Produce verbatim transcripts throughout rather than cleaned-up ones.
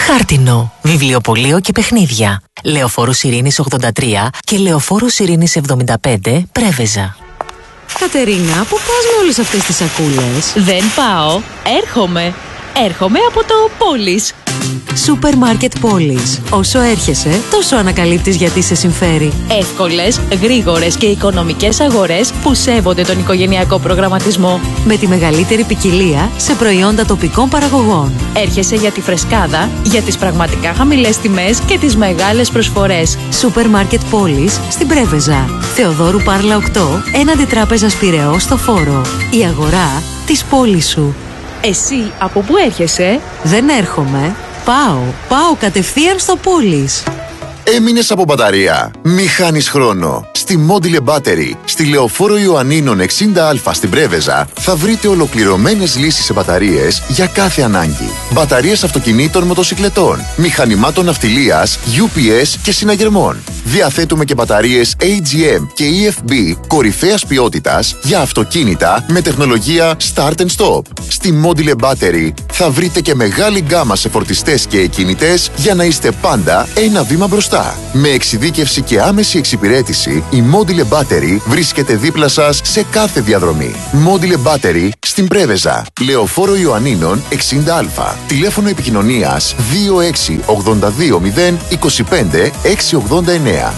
Χάρτινο, βιβλιοπωλείο και παιχνίδια. Λεωφόρος Ειρήνης ογδόντα τρία και Λεωφόρος Ειρήνης εβδομήντα πέντε, Πρέβεζα. Κατερίνα, πού πας με όλες αυτές τις σακούλες? Δεν πάω, έρχομαι. Έρχομαι από το Πόλης. Σούπερ μάρκετ Πόλης. Όσο έρχεσαι, τόσο ανακαλύπτεις γιατί σε συμφέρει. Εύκολες, γρήγορες και οικονομικές αγορές που σέβονται τον οικογενειακό προγραμματισμό. Με τη μεγαλύτερη ποικιλία σε προϊόντα τοπικών παραγωγών. Έρχεσαι για τη φρεσκάδα, για τις πραγματικά χαμηλές τιμές και τις μεγάλες προσφορές. Σούπερ μάρκετ Πόλης στην Πρέβεζα. Θεοδόρου Πάρλα οκτώ, έναντι Τράπεζας Πειραιώς στο Φόρο. Η αγορά της πόλης σου. Εσύ από πού έρχεσαι? Δεν έρχομαι. Πάω. Πάω κατευθείαν στο Πόλης. Έμεινες από μπαταρία? Μη χάνεις χρόνο. Στη Mobile Battery, στη Λεωφόρο Ιωαννίνων εξήντα α στην Πρέβεζα, θα βρείτε ολοκληρωμένες λύσεις σε μπαταρίες για κάθε ανάγκη. Μπαταρίες αυτοκινήτων, μοτοσικλετών, μηχανημάτων ναυτιλίας, γιου πι ες και συναγερμών. Διαθέτουμε και μπαταρίες έι τζι εμ και ι εφ μπι κορυφαίας ποιότητας για αυτοκίνητα με τεχνολογία Start and Stop. Στη Mobile Battery θα βρείτε και μεγάλη γκάμα σε φορτιστές και εκκίνητες για να είστε πάντα ένα βήμα μπροστά. Με εξειδίκευση και άμεση εξυπηρέτηση, η Mobile Battery βρίσκεται δίπλα σας σε κάθε διαδρομή. Mobile Battery στην Πρέβεζα, Λεωφόρο Ιωαννίνων εξήντα α. Τηλέφωνο επικοινωνίας δύο έξι ογδόντα δύο μηδέν είκοσι πέντε εξακόσια ογδόντα εννέα.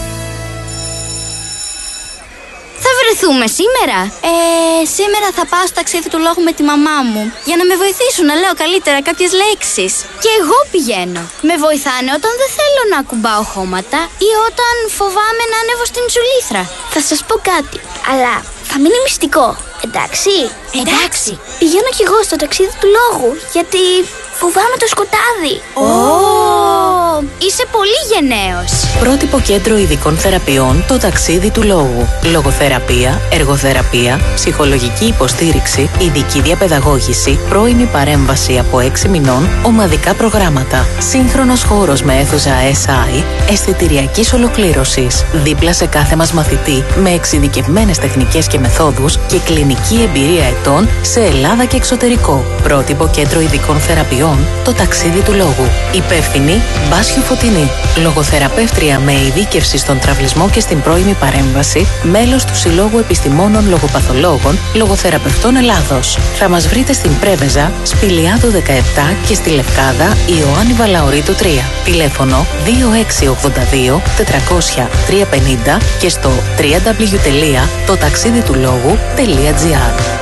Βρεθούμε σήμερα. Ε, σήμερα θα πάω στο ταξίδι του λόγου με τη μαμά μου για να με βοηθήσουν να λέω καλύτερα κάποιες λέξεις. Και εγώ πηγαίνω. Με βοηθάνε όταν δεν θέλω να ακουμπάω χώματα ή όταν φοβάμαι να ανέβω στην τζουλήθρα. Θα σας πω κάτι, αλλά θα μείνει μυστικό. Εντάξει? Εντάξει. Πηγαίνω κι εγώ στο ταξίδι του λόγου, γιατί φοβάμαι το σκοτάδι. Ω! Oh. Είσαι πολύ γενναίος. Πρότυπο κέντρο ειδικών θεραπείων, το ταξίδι του λόγου. Λογοθεραπεία, εργοθεραπεία, ψυχολογική υποστήριξη, ειδική διαπαιδαγώγηση, πρώιμη παρέμβαση από έξι μηνών, ομαδικά προγράμματα. Σύγχρονος χώρος με αίθουσα ες άι, αισθητηριακής ολοκλήρωσης. Δίπλα σε κάθε μας μαθητή, με εξειδικευμένες τεχνικές και μεθόδους και κλινική εμπειρία ετών σε Ελλάδα και εξωτερικό. Πρότυπο κέντρο ειδικών θεραπείων, το ταξίδι του λόγου. Υπεύθυνη Μπάσιου Φωτεινή. Λογοθεραπεύτρια με ειδίκευση στον τραυλισμό και στην πρώιμη παρέμβαση, μέλος του Συλλόγου Επιστημόνων Λογοπαθολόγων Λογοθεραπευτών Ελλάδος. Θα μας βρείτε στην Πρέβεζα, Σπηλιάδου δεκαεπτά και στη Λευκάδα Ιωάννη Βαλαωρίτου τρία. Τηλέφωνο δύο έξι ογδόντα δύο τετρακόσια τριακόσια πενήντα και στο double-u double-u double-u τελεία το ταξίδι του λόγου τελεία τζι άρ.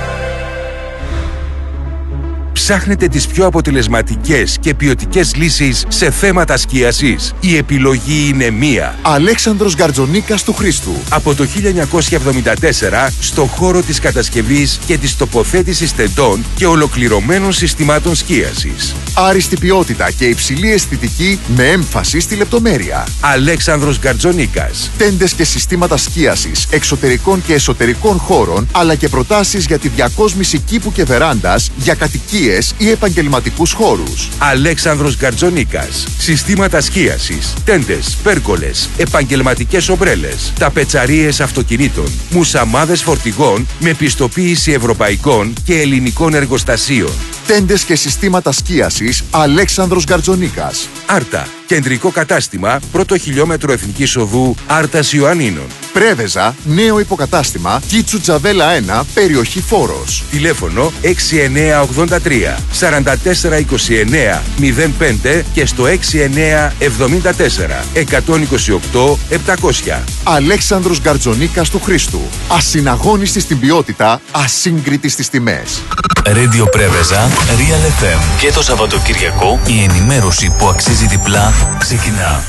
Ψάχνετε τις πιο αποτελεσματικές και ποιοτικές λύσεις σε θέματα σκίασης? Η επιλογή είναι μία. Αλέξανδρος Γκαρτζονίκας του Χρήστου. Από το χίλια εννιακόσια εβδομήντα τέσσερα στο χώρο της κατασκευής και της τοποθέτησης τεντών και ολοκληρωμένων συστημάτων σκίασης. Άριστη ποιότητα και υψηλή αισθητική με έμφαση στη λεπτομέρεια. Αλέξανδρος Γκαρτζονίκας. Τέντες και συστήματα σκίασης εξωτερικών και εσωτερικών χώρων, αλλά και προτάσεις για τη διακόσμηση κήπου και βεράντας για κατοικίες ή επαγγελματικούς χώρους. Αλέξανδρος Γκαρτζονίκας. Συστήματα σκίασης, τέντες, πέρκολες, επαγγελματικές ομπρέλες, ταπετσαρίες αυτοκινήτων, μουσαμάδες φορτηγών με πιστοποίηση ευρωπαϊκών και ελληνικών εργοστασίων. Τέντες και συστήματα σκίασης Αλέξανδρος Γκαρτζονίκας. Άρτα. Κεντρικό κατάστημα, πρώτο χιλιόμετρο Εθνικής Οδού Άρτας Ιωαννίνων. Πρέβεζα, νέο υποκατάστημα, Κίτσου Τζαβέλα ένα, περιοχή Φόρος. Τηλέφωνο έξι εννιά ογδόντα τρία σαράντα τέσσερα είκοσι εννέα μηδέν πέντε και στο έξι εννιά εβδομήντα τέσσερα εκατόν είκοσι οκτώ επτακόσια. Αλέξανδρος Γκαρτζονίκας του Χρήστου. Ασυναγώνιστη στην ποιότητα, ασύγκριτη στις τιμές. Radio Πρέβεζα, Real εφ εμ. Και το Σαββατοκυριακό η ενημέρωση που αξίζει διπλά ξεκινά.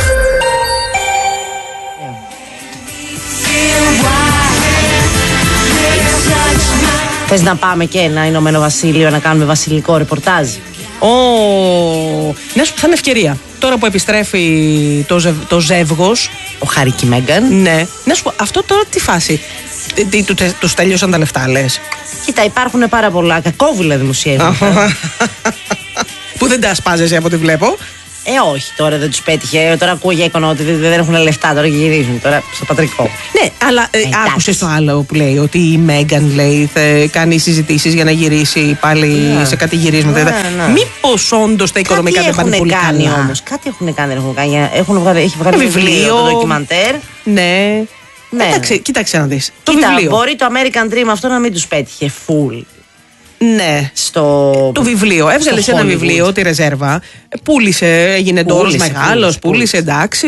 Θες να πάμε και ένα Ηνωμένο Βασίλειο να κάνουμε βασιλικό ρεπορτάζ? Ω, ναι, θα είναι ευκαιρία. Τώρα που επιστρέφει το, ζευ, το ζεύγος, ο Χάρι και η Μέγκαν. Ναι, να σου πω, αυτό τώρα τι φάση? Τι, του, τους τελείωσαν τα λεφτά, λες? Κοίτα, υπάρχουν πάρα πολλά κακόβουλα δημοσιεύματα που δεν τα ασπάζεσαι από ό,τι βλέπω. Ε, όχι, τώρα δεν τους πέτυχε. Τώρα ακούω για εικόνα ότι δεν έχουν λεφτά τώρα και γυρίζουν τώρα στο πατρικό. Ναι, αλλά ε, άκουσες το άλλο που λέει ότι η Μέγκαν λέει θα κάνει συζητήσεις για να γυρίσει πάλι ναι. σε κάτι γυρίσματα. Ναι, ναι. Μήπως όντως τα οικονομικά δεν πάνε πολύ κάνει, καλά. Όμως. Κάτι έχουν κάνει, έχουν κάνει. Έχουν βγάλει, έχει βγάλει βιβλίο, το ντοκιμαντέρ. Ναι. Ναι. Εντάξει, κοίταξε να δεις. Το Κοίτα, βιβλίο. Μπορεί το American Dream αυτό να μην τους πέτυχε full. Ναι. Στο... Το βιβλίο. Έβγαλε ένα βιβλίο, τη ρεζέρβα. Πούλησε, έγινε ντόρος μεγάλος. Πούλησε, εντάξει.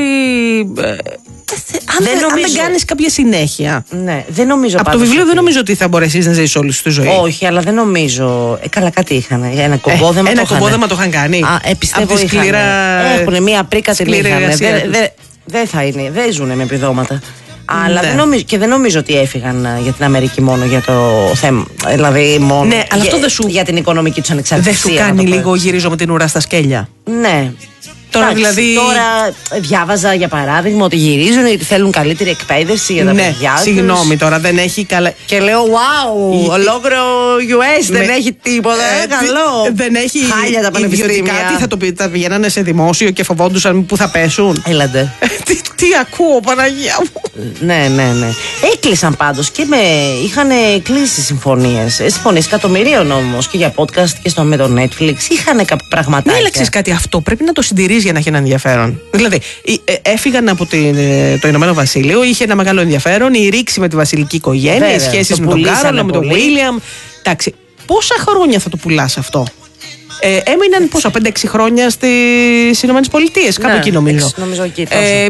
Αν δεν, νομίζω... αν δεν κάνεις κάποια συνέχεια. Ναι, δεν νομίζω. Από το βιβλίο ότι... δεν νομίζω ότι θα μπορέσεις να ζήσεις όλη σου τη ζωή. Όχι, αλλά δεν νομίζω. Ε, καλά, κάτι είχαν. Ένα κομπόδεμα ε, το, ένα κομπόδεμα το είχαν κάνει. Α, ε, πιστεύω ότι σκληρά... Έχουν μία πρίκα την είχαν. Δεν δε, δε θα είναι. Δεν ζουν με επιδόματα. Αλλά ναι. δεν νομίζω, και δεν νομίζω ότι έφυγαν για την Αμερική μόνο για το θέμα. Δηλαδή μόνο ναι, αλλά για, αυτό δεν σου... για την οικονομική του ανεξαρτησία. Δεν σου κάνει λίγο γυρίζω με την ουρά στα σκέλια. Ναι. Τώρα, Άξι, δηλαδή... τώρα διάβαζα για παράδειγμα ότι γυρίζουν γιατί θέλουν καλύτερη εκπαίδευση για τα ναι, παιδιά τους. Συγγνώμη τώρα, δεν έχει καλά. Και λέω, wow, η... ολόκληρο γιου ες με... δεν έχει τίποτα. Ε, καλό. Δεν έχει χάλια τα πανεπιστήμια. Τι θα το πει, θα πηγαίνανε σε δημόσιο και φοβόντουσαν που θα πέσουν. Έλαντε. τι, τι ακούω, Παναγία μου. Ναι, ναι, ναι. Έκλεισαν πάντως και με. Είχαν κλείσει συμφωνίες. Συμφωνίες εκατομμυρίων όμως και για podcast και στο, με το Netflix. Είχαν κάποια πραγματάκια. Μην έλεξες κάτι αυτό. Πρέπει να το συντηρήσεις για να έχει ένα ενδιαφέρον. Δηλαδή, έφυγαν από την, το Ηνωμένο Βασίλειο, είχε ένα μεγάλο ενδιαφέρον, η ρήξη με τη βασιλική οικογένεια, βέβαια, οι σχέσεις με τον Κάρολο, με τον Βίλιαμ. Εντάξει, πόσα χρόνια θα το πουλάς αυτό? Ε, έμειναν πόσα, πέντε έξι χρόνια στις Ηνωμένες Πολιτείες, κάπου ναι, εκεί νομίζω. Εξ, νομίζω εκεί, ε,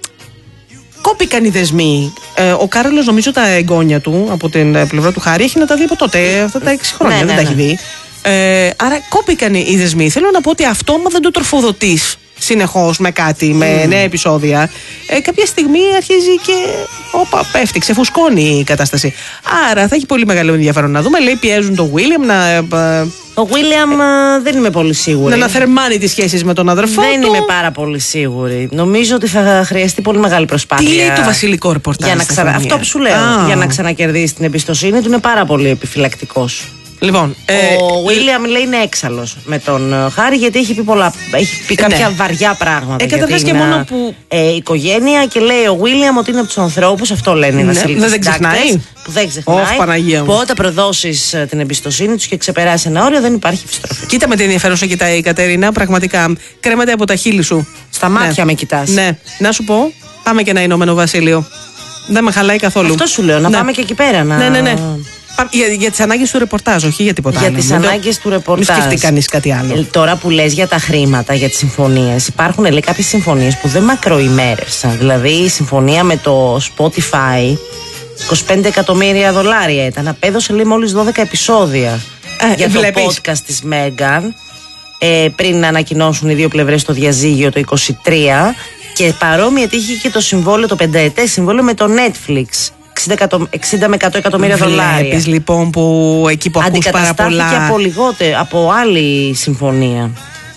κόπηκαν οι δεσμοί. Ε, ο Κάρολος, νομίζω τα εγγόνια του από την πλευρά του Χάρη έχει να τα δει από τότε, αυτά τα έξι χρόνια, ναι, δεν ναι, τα έχει δει. Ε, άρα κόπηκαν οι δεσμοί. Θέλω να πω ότι αυτό, άμα δεν το τροφοδοτείς συνεχώς με κάτι, με mm. νέα επεισόδια, ε, κάποια στιγμή αρχίζει και όπα, πέφτει, ξεφουσκώνει η κατάσταση. Άρα θα έχει πολύ μεγάλο ενδιαφέρον να δούμε. Λέει, πιέζουν τον William να. Ο William δεν είμαι πολύ σίγουρη. Να αναθερμάνει τις σχέσεις με τον αδερφό δεν του. Δεν είμαι πάρα πολύ σίγουρη. Νομίζω ότι θα χρειαστεί πολύ μεγάλη προσπάθεια. Τι λέει το βασιλικό ρεπορτάζ? Για να ξανα... Αυτό που σου λέω. Ah. Για να ξανακερδίσει την εμπιστοσύνη του είναι πάρα πολύ επιφυλακτικός. Λοιπόν, ο Βίλιαμ ε, λέει είναι έξαλλος με τον Χάρη γιατί έχει πει, πολλά, έχει πει κάποια ναι. βαριά πράγματα. Ε, για την και μόνο που... ε, οικογένεια και λέει ο Βίλιαμ ότι είναι από τους ανθρώπους, αυτό λένε οι βασιλικοί. Ναι, δεν ξεχνάει. Που δεν ξεχνάει. Oh, Παναγία μου. Που όταν προδώσεις την εμπιστοσύνη τους και ξεπεράσει ένα όριο δεν υπάρχει επιστροφή. Κοίτα με τι ενδιαφέρουσα κοιτάει η Κατερίνα, πραγματικά. Κρέμεται από τα χείλη σου. Στα μάτια ναι. με κοιτάς. Ναι, να σου πω, πάμε και ένα Ηνωμένο Βασίλειο. Δεν με χαλάει καθόλου. Αυτό σου λέω, να ναι. πάμε και εκεί πέρα. Να... Ναι, ναι, ναι. Για, για τις ανάγκες του ρεπορτάζ, όχι για τίποτα για άλλο. Για τις ανάγκες του ρεπορτάζ. Μην σκεφτεί κανείς κάτι άλλο. Ε, τώρα που λες για τα χρήματα, για τις συμφωνίες, υπάρχουν λέει κάποιες συμφωνίες που δεν μακροημέρευσαν. Δηλαδή η συμφωνία με το Spotify, είκοσι πέντε εκατομμύρια δολάρια ήταν. Απέδωσε λέει μόλις δώδεκα επεισόδια ε, για βλέπεις. Το podcast της Megan. Ε, πριν να ανακοινώσουν οι δύο πλευρές το διαζύγιο το είκοσι τρία. Και παρόμοια τύχη και το συμβόλαιο, το πενταετές συμβόλαιο με το Netflix. εξήντα με εκατό εκατομμύρια δολάρια. Βλέπεις λοιπόν που εκεί που ακούς πάρα πολλά. Αντικαταστάθηκε από λιγότερο, από άλλη συμφωνία.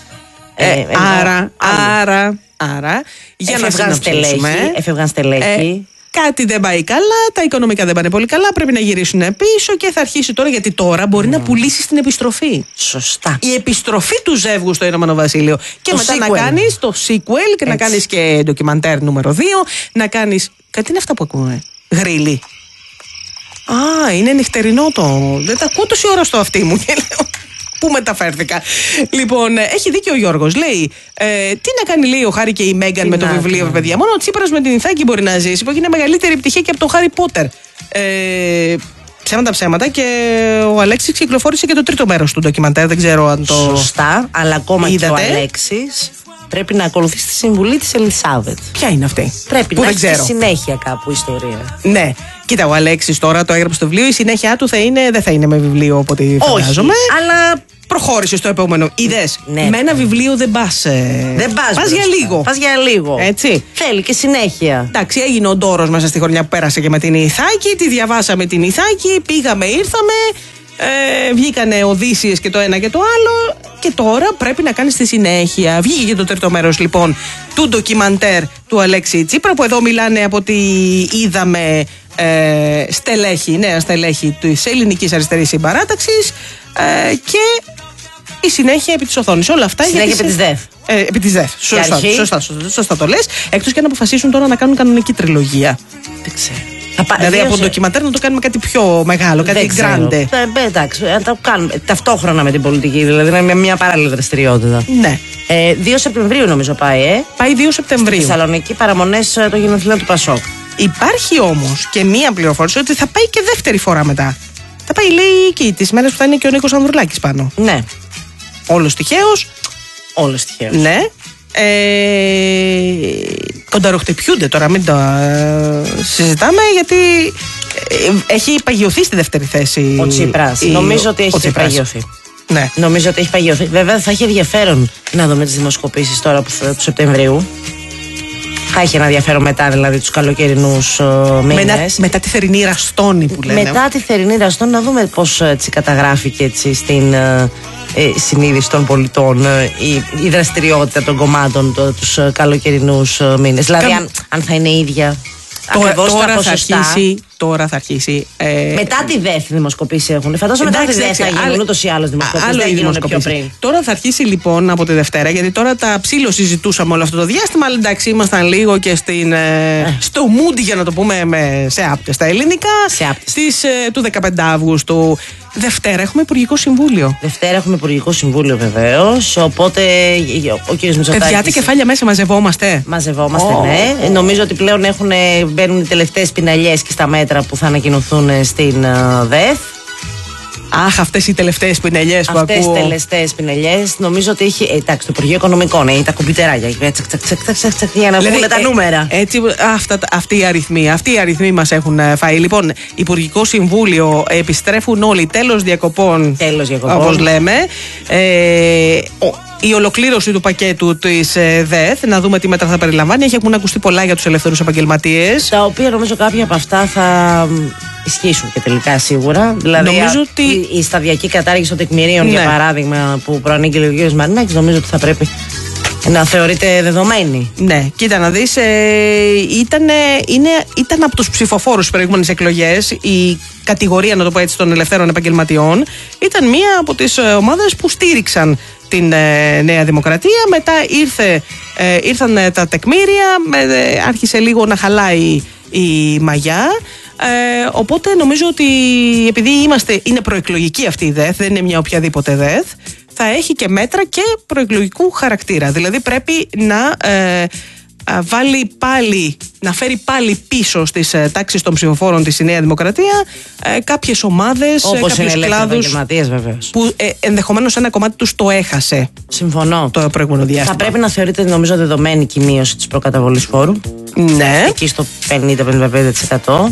Ε, ε, άρα, άρα, άρα, για έφευγαν να στελέχη, έφευγαν στελέχη. Ε, κάτι δεν πάει καλά, τα οικονομικά δεν πάνε πολύ καλά, πρέπει να γυρίσουν πίσω και θα αρχίσει τώρα, γιατί τώρα μπορεί mm. να πουλήσει την επιστροφή. Σωστά. Η επιστροφή του ζεύγου στο Ηνωμένο Βασίλειο. Και το μετά sequel. να κάνεις το sequel και έτσι. Να κάνεις και ντοκιμαντέρ νούμερο δύο, να κάνεις. Κάτι είναι αυτά που ακούμε. Γρίλι. Α, είναι νυχτερινό το. Δεν τα ακούω τόση ώρα στο αυτί μου και λέω. Πού μεταφέρθηκα. Λοιπόν, έχει δίκιο ο Γιώργος. Λέει, ε, τι να κάνει, λέει ο Χάρη και η Μέγκαν με το βιβλίο, ναι. παιδιά. Μόνο ο Τσίπρας με την Ιθάκη μπορεί να ζήσει, που είναι μεγαλύτερη επιτυχία και από τον Χάρι Πότερ. Ε, ψέματα ψέματα. Και ο Αλέξης κυκλοφόρησε και το τρίτο μέρος του ντοκιμαντέρ. Δεν ξέρω αν το. Σωστά, αλλά ακόμα είδατε. Και ο Αλέξης πρέπει να ακολουθήσει τη συμβουλή της Ελισάβετ. Ποια είναι αυτή? Πρέπει που να έχει έχει συνέχεια κάπου ιστορία. Ναι. Κοίτα, ο Αλέξης τώρα το έγραψε στο βιβλίο. Η συνέχεια του θα είναι, δεν θα είναι με βιβλίο από ό,τι φαντάζομαι. Αλλά προχώρησε στο επόμενο. Είδες, ναι. με ένα βιβλίο δεν πας. Ε... Δεν πας. Πας για λίγο. Πας για λίγο. Έτσι. Θέλει και συνέχεια. Εντάξει, έγινε ο ντόρος μέσα στη χρονιά που πέρασε και με την Ιθάκη. Τη διαβάσαμε την Ιθάκη. Πήγαμε, ήρθαμε. Ε, βγήκανε Οδύσσιες και το ένα και το άλλο. Και τώρα πρέπει να κάνεις τη συνέχεια. Βγήκε και το τρίτο μέρος λοιπόν του ντοκιμαντέρ του Αλέξη Τσίπρα, που εδώ μιλάνε από ό,τι είδαμε ε, στελέχη, νέα στελέχη της Ελληνικής Αριστερής Συμπαράταξης ε, και η συνέχεια επί της οθόνης. Όλα αυτά συνέχεια γιατί επί της ΔΕΦ. Ε, επί της ΔΕΘ. Σωστά, αρχή... σωστά, σωστά, σωστά το λες. Εκτός και αν αποφασίσουν τώρα να κάνουν κανονική τριλογία. Δεν ξέρω. Δηλαδή από ντοκιμαντέρ να το κάνουμε κάτι πιο μεγάλο, κάτι γκράντε. Ε, εντάξει, να το κάνουμε ταυτόχρονα με την πολιτική, δηλαδή με μια παράλληλη δραστηριότητα. Ναι. Ε, δύο Σεπτεμβρίου νομίζω πάει, ε. Πάει δύο Σεπτεμβρίου. Στη Θεσσαλονίκη, παραμονές των γενοθλίων του Πασόκ. Υπάρχει όμως και μία πληροφόρηση ότι θα πάει και δεύτερη φορά μετά. Θα πάει, λέει, εκεί τις μέρες που θα είναι και ο Νίκος Ανδρουλάκης πάνω. Ναι. Όλος τυχαίος. Όλος τυχαίος. Ναι. Ε, κονταροχτυπιούνται τώρα, μην το ε, συζητάμε, γιατί ε, έχει παγιωθεί στη δεύτερη θέση ο Τσίπρας. η, νομίζω ότι έχει παγιωθεί. Ναι. Νομίζω ότι έχει παγιωθεί. Βέβαια θα έχει ενδιαφέρον να δούμε τις δημοσκοπήσεις τώρα που θα, του Σεπτεμβρίου. Θα έχει ένα ενδιαφέρον μετά, δηλαδή τους καλοκαιρινούς uh, μήνες. Μετά, μετά τη θερινή ραστόνη που λένε. Μετά τη θερινή ραστόνη να δούμε πώς έτσι καταγράφηκε έτσι στην uh, ε, συνείδηση των πολιτών uh, η, η δραστηριότητα των κομμάτων το, τους uh, καλοκαιρινούς uh, μήνες. Δηλαδή αν, αν θα είναι ίδια. Τώρα, τώρα, θα αρχίσει, τώρα θα αρχίσει. Ε, μετά τη ΔΕΘ δημοσκοπήσεις έχουν. Φαντάζομαι μετά τη ΔΕΘ θα γίνουν ούτως ή άλλως δημοσκοπήσεις. Δεν γίνονται πιο πριν. Τώρα θα αρχίσει λοιπόν από τη Δευτέρα, γιατί τώρα τα ψήλο συζητούσαμε όλο αυτό το διάστημα. Αλλά εντάξει, ήμασταν λίγο και στην, ε, στο mood, για να το πούμε με, σε άπτες στα ελληνικά. Στις, ε, του δεκαπέντε Αυγούστου. Δευτέρα έχουμε Υπουργικό Συμβούλιο. Δευτέρα έχουμε Υπουργικό Συμβούλιο βεβαίως. Οπότε ο κ. Μητσοτάκης. Παιδιά, τι κεφάλια μέσα μαζευόμαστε. Μαζευόμαστε, oh. ναι. Νομίζω ότι πλέον έχουν, μπαίνουν οι τελευταίες πιναλιές και στα μέτρα που θα ανακοινωθούν στην uh, ΔΕΘ. Αχ, αυτές οι τελευταίες πινελιές που αυτές ακούω. Αυτές οι τελευταίες πινελιές. Νομίζω ότι έχει. Ε, εντάξει, το Υπουργείο Οικονομικών, ε, τα κομπιουτεράκια. Για να βγουν τα νούμερα. Έτσι, αυτά, αυτοί οι αριθμοί, αυτοί οι αριθμοί μας έχουν φάει. Λοιπόν, Υπουργικό Συμβούλιο, επιστρέφουν όλοι. Τέλος διακοπών. Τέλος διακοπών. Όπως λέμε. Ε, η ολοκλήρωση του πακέτου της ΔΕΘ, να δούμε τι μέτρα θα περιλαμβάνει. Έχουν ακουστεί πολλά για τους ελεύθερους επαγγελματίες. Τα οποία νομίζω κάποια από αυτά θα ισχύσουν και τελικά σίγουρα. Δηλαδή, νομίζω ότι η, η σταδιακή κατάργηση των τεκμηρίων, ναι, για παράδειγμα, που προανήγγειλε ο κ. Μαρινάκης, νομίζω ότι θα πρέπει να θεωρείται δεδομένη. Ναι, κοίτα να δεις, ε, ήταν, είναι, ήταν από τους ψηφοφόρους στις προηγούμενες εκλογές. Η κατηγορία, να το πω έτσι, των ελευθέρων επαγγελματιών ήταν μία από τις ομάδες που στήριξαν την ε, Νέα Δημοκρατία. Μετά ήρθε, ε, ήρθαν ε, τα τεκμήρια, ε, άρχισε λίγο να χαλάει η μαγιά. Ε, οπότε νομίζω ότι επειδή είμαστε, είναι προεκλογική αυτή η ΔΕΘ, δεν είναι μια οποιαδήποτε ΔΕΘ, θα έχει και μέτρα και προεκλογικού χαρακτήρα. Δηλαδή πρέπει να ε, βάλει πάλι, να φέρει πάλι πίσω στις ε, τάξεις των ψηφοφόρων της η Νέα Δημοκρατία ε, κάποιες ομάδες, όπως κάποιους είναι κλάδους που ε, ενδεχομένως ένα κομμάτι τους το έχασε. Συμφωνώ. Το προηγούμενο διάστημα. Θα πρέπει να θεωρείται, νομίζω, δεδομένη και η μείωση της προκαταβολής φόρου. Ναι. Εκεί στο πενήντα με πενήντα πέντε τοις εκατό.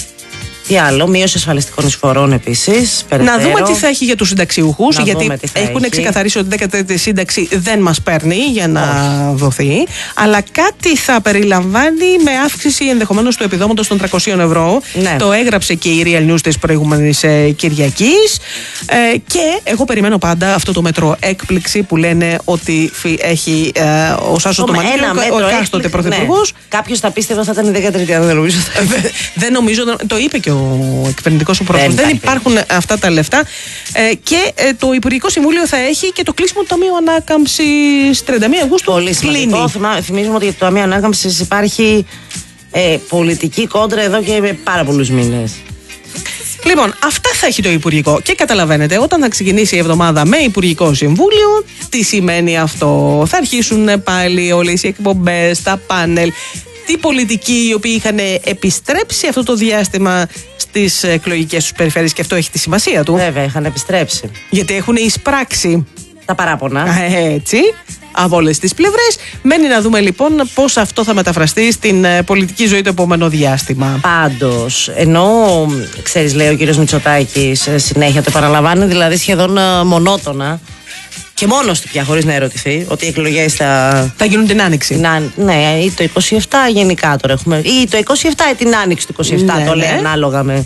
Τι άλλο, μείωση ασφαλιστικών εισφορών επίσης. Να δούμε τι θα έχει για τους συνταξιούχους, γιατί έχουν έχει. ξεκαθαρίσει ότι η δέκατη τρίτη σύνταξη δεν μας παίρνει για να Όχι. δοθεί. Αλλά κάτι θα περιλαμβάνει με αύξηση ενδεχομένως του επιδόματος των τριακόσια ευρώ. Ναι. Το έγραψε και η Real News της προηγούμενης ε, Κυριακής. Ε, και εγώ περιμένω πάντα αυτό το μέτρο έκπληξη που λένε ότι έχει ε, ο Σάσος Τομανίκη, ο εκάστοτε πρωθυπουργός. Ναι. Κάποιος θα πίστευε ότι θα ήταν η δέκατη τρίτη, δεν νομίζω. Δεν νομίζω, το είπε και ο κυβερνητικός πρόεδρος. Δεν, δεν υπάρχουν αυτά τα λεφτά. Ε, και ε, το Υπουργικό Συμβούλιο θα έχει και το κλείσιμο του Ταμείου Ανάκαμψης τριάντα μία Αυγούστου. Πολύ σημαντικό. Θυμίζουμε ότι για το Ταμείο Ανάκαμψης υπάρχει ε, πολιτική κόντρα εδώ και πάρα πολλούς μήνες. Λοιπόν, αυτά θα έχει το Υπουργικό. Και καταλαβαίνετε, όταν θα ξεκινήσει η εβδομάδα με Υπουργικό Συμβούλιο, τι σημαίνει αυτό. Θα αρχίσουν πάλι όλες οι εκπομπές, τα πάνελ. Τι πολιτικοί οι οποίοι είχαν επιστρέψει αυτό το διάστημα στις εκλογικές τους περιφέρειες, και αυτό έχει τη σημασία του. Βέβαια, είχαν επιστρέψει. Γιατί έχουν εισπράξει τα παράπονα. Έτσι, από όλες τις πλευρές. Μένει να δούμε λοιπόν πώς αυτό θα μεταφραστεί στην πολιτική ζωή το επόμενο διάστημα. Πάντως, ενώ ξέρεις, λέει ο κύριος Μητσοτάκης, συνέχεια το παραλαμβάνει, δηλαδή σχεδόν μονότονα. Και μόνος του πια, χωρίς να ερωτηθεί, ότι οι εκλογές θα... θα γίνουν την Άνοιξη. Να, ναι, ή το είκοσι επτά γενικά τώρα έχουμε. Ή το είκοσι επτά ή την Άνοιξη του είκοσι επτά, ναι, το λέει, ναι, ανάλογα με...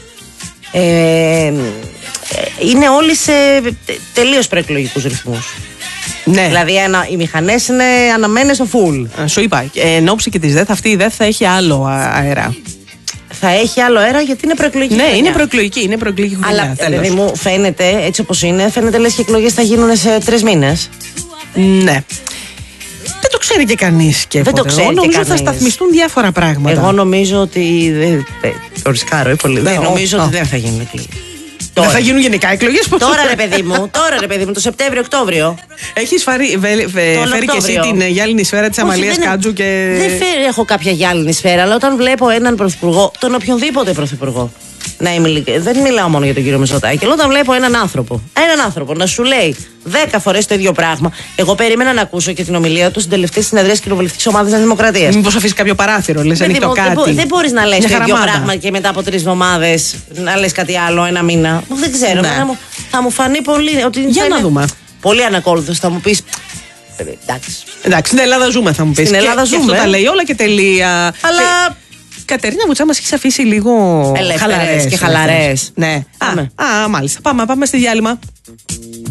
Ε, είναι όλοι σε τελείως προεκλογικούς ρυθμούς. Ναι. Δηλαδή ανα, οι μηχανές είναι αναμένες στο full. Σου είπα, εν όψη και της ΔΕΘ, αυτή η ΔΕΘ θα έχει άλλο αέρα. Θα έχει άλλο αέρα γιατί είναι προεκλογική. Ναι, χρονιά. είναι προεκλογική, είναι προεκλογική χρονιά. Αλλά δηλαδή μου φαίνεται, έτσι όπως είναι, φαίνεται λες και οι εκλογές θα γίνουν σε τρεις μήνες. Ναι. το ξέρει και κανείς και Δεν το ξέρει. Εγώ νομίζω ότι θα σταθμιστούν διάφορα πράγματα. Εγώ νομίζω ότι. Ορισκάρω, πολύ. Δεν νομίζω ότι δεν θα γίνει. Δεν θα γίνουν γενικά εκλογές. Τώρα ρε παιδί μου, τώρα ρε παιδί μου, το Σεπτέμβριο-Οκτώβριο. Έχεις φέρει, φέρει και εσύ την γυάλινη σφαίρα της Αμαλίας Κάτζου και. Δεν φέρει, έχω κάποια γυάλινη σφαίρα, αλλά όταν βλέπω έναν πρωθυπουργό, τον οποιονδήποτε πρωθυπουργό. Να είμαι ειλικρινής, δεν μιλάω μόνο για τον κύριο Μητσοτάκη. Αλλά όταν βλέπω έναν άνθρωπο, έναν άνθρωπο να σου λέει δέκα φορές το ίδιο πράγμα, εγώ περίμενα να ακούσω και την ομιλία του στην τελευταία συνεδρία της κοινοβουλευτικής ομάδας της Δημοκρατίας. Μήπως αφήσει κάποιο παράθυρο, λες ανοιχτό κάτι. Δεν, δεν μπορείς να λες το ίδιο πράγμα και μετά από τρεις εβδομάδες να λες κάτι άλλο, ένα μήνα. Δεν ξέρω. Ναι. Μου, θα μου φανεί πολύ. Ότι για να δούμε. Πολύ ανακόλουθος, θα μου πεις. Εντάξει. Εντάξει, στην Ελλάδα ζούμε, θα μου πεις. Στην Ελλάδα και, ζούμε. Και αυτό τα λέει όλα και τελεία. Αλλά. Κατερίνα Βουτσά, μας έχεις αφήσει λίγο χαλαρές και χαλαρές. Ναι. Α, α, μάλιστα. Πάμε, πάμε στη διάλειμμα.